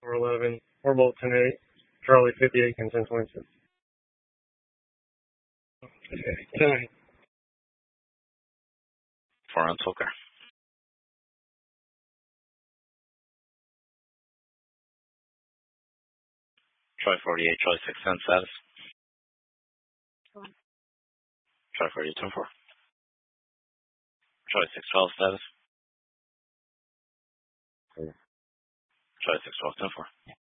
411, 4 Bolt 10-8, Charlie 58, and 10-26. 10-8. 4 on Tolker. Troy 48, Troy 6, 10 status. Troy 48, 10 4. Troy 6, 12 status. Troy 6, 12, 10 4.